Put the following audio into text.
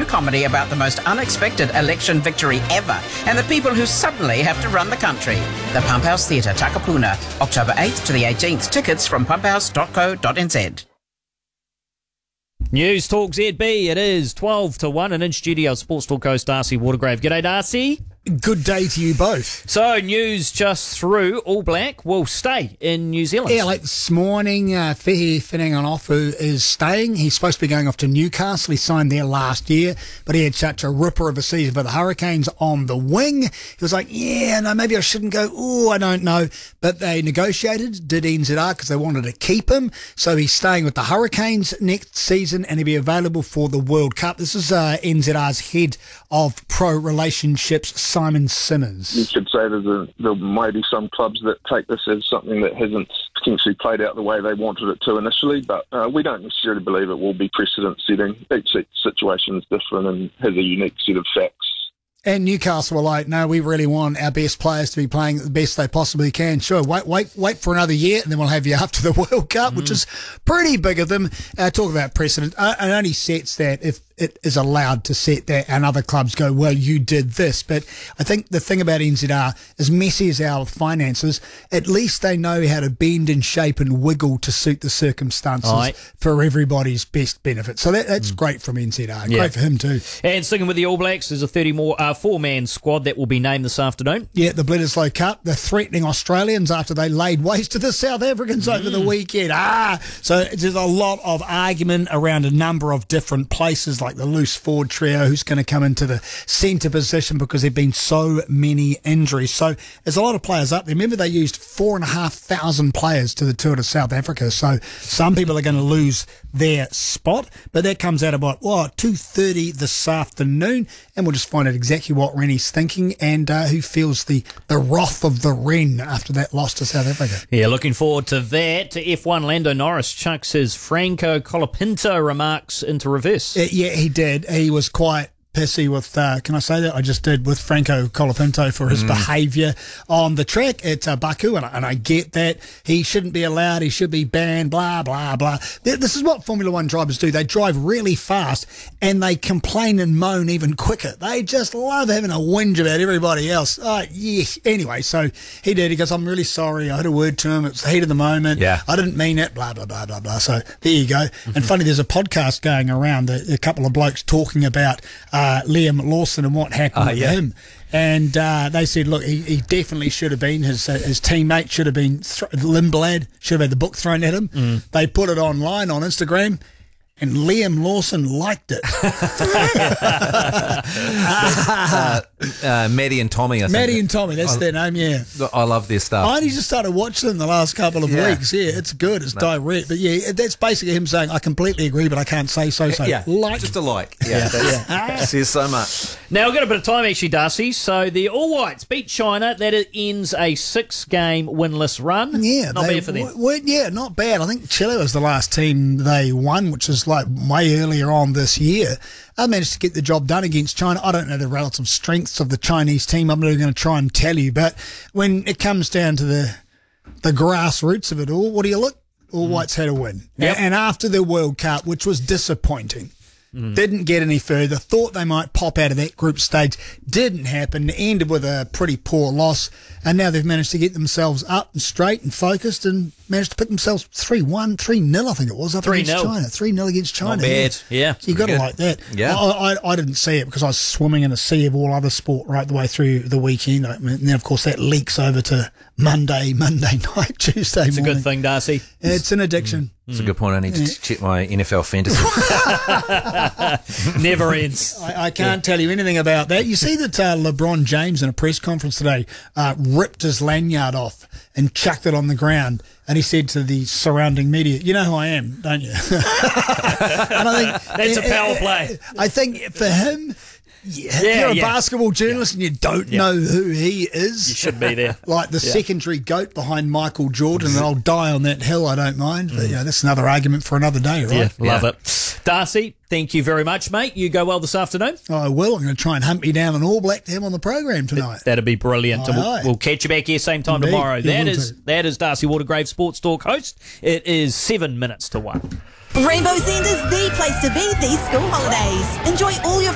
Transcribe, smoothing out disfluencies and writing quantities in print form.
comedy about the most unexpected election victory ever and the people who suddenly have to run the country. The Pump House Theatre, Takapuna, October 8th to the 18th. Tickets from pumphouse.co.nz. News Talk ZB, it is 12 to 1 and in studio Sports Talk host Darcy Watergrave. G'day Darcy. Good day to you both. So news just through, All Black will stay in New Zealand. Yeah, like this morning, Whihi Whenanga-Nofu is staying. He's supposed to be going off to Newcastle. He signed there last year, but he had such a ripper of a season for the Hurricanes on the wing. He was like, yeah, no, maybe I shouldn't go. Oh, I don't know. But they negotiated, did NZR, because they wanted to keep him. So he's staying with the Hurricanes next season and he'll be available for the World Cup. This is NZR's head of pro relationships, Simon Simmons. You could say there might be some clubs that take this as something that hasn't potentially played out the way they wanted it to initially, but we don't necessarily believe it will be precedent-setting. Each situation is different and has a unique set of facts. And Newcastle were like, no, we really want our best players to be playing the best they possibly can. Sure, wait for another year, and then we'll have you after the World Cup, which is pretty big of them. Talk about precedent. It only sets that if it is allowed to set that, and other clubs go, well, you did this. But I think the thing about NZR, as messy as our finances, at least they know how to bend and shape and wiggle to suit the circumstances for everybody's best benefit. So that's great from NZR. Great for him too. And sticking with the All Blacks, there's a four-man squad that will be named this afternoon. Yeah, the Bledisloe Cup. They're threatening Australians after they laid waste to the South Africans over the weekend. So there's a lot of argument around a number of different places, like the loose forward trio, who's going to come into the centre position because there have been so many injuries. So there's a lot of players up there. Remember, they used 4,500 players to the tour to South Africa. So some people are going to lose their spot, but that comes out about 2:30 this afternoon, and we'll just find out exactly what Rennie's thinking and who feels the wrath of the Wren after that loss to South Africa. Yeah, looking forward to that. F1 Lando Norris chucks his Franco Colapinto remarks into reverse. Yeah, he did. He was quite pissy with, can I say that? I just did, with Franco Colapinto for his behaviour on the track at Baku, and I get that. He shouldn't be allowed, he should be banned, blah, blah, blah. This is what Formula One drivers do. They drive really fast and they complain and moan even quicker. They just love having a whinge about everybody else. Anyway, so he did. He goes, I'm really sorry. I had a word to him. It was the heat of the moment. Yeah. I didn't mean it, blah, blah, blah, blah, blah. So there you go. And funny, there's a podcast going around, a couple of blokes talking about Liam Lawson and what happened with him. And they said, look, he definitely should have been, his teammate should have been, Lindblad should have had the book thrown at him. They put it online on Instagram, and Liam Lawson liked it. Maddie and Tommy, I think. Maddie and Tommy, that's their name, yeah. I love their stuff. I only just started watching them the last couple of weeks. Yeah, it's good. It's direct. But yeah, that's basically him saying, I completely agree, but I can't say so. Yeah, like. just a like. Yeah, that says so much. Now, we've got a bit of time, actually, Darcy. So the All Whites beat China. That ends a 6-game winless run. Yeah. Not bad for them. Yeah, not bad. I think Chile was the last team they won, which is like way earlier on this year. I managed to get the job done against China. I don't know the relative strengths of the Chinese team. I'm not even going to try and tell you. But when it comes down to the grassroots of it all, what do you look? All Whites had a win. Yep. And after the World Cup, which was disappointing, didn't get any further, thought they might pop out of that group stage, didn't happen, ended with a pretty poor loss, and now they've managed to get themselves up and straight and focused and managed to put themselves 3-1, 3-0 I think it was, up against China. 3-0 against China. Not bad, yeah. So you've got to like that. Yeah. I didn't see it because I was swimming in a sea of all other sport right the way through the weekend. And then, of course, that leaks over to Monday night, Tuesday morning. It's a good thing, Darcy. It's an addiction. That's a good point. I need to check my NFL fantasy. Never ends. I can't tell you anything about that. You see that LeBron James in a press conference today ripped his lanyard off and chucked it on the ground, and he said to the surrounding media, you know who I am, don't you? And I think That's a power play. I think for him, you're a basketball journalist and you don't know who he is. You should be there. Like the secondary GOAT behind Michael Jordan, and I'll die on that hill, I don't mind. But that's another argument for another day, right? Yeah, love it. Darcy, thank you very much, mate. You go well this afternoon. I will. I'm going to try and hunt me down an All Black to have on the program tonight. That'd be brilliant. And we'll catch you back here same time tomorrow. That is Darcy Watergrave, Sports Talk host. It is 7 minutes to 1. Rainbow Centre's the place to be these school holidays. Enjoy all your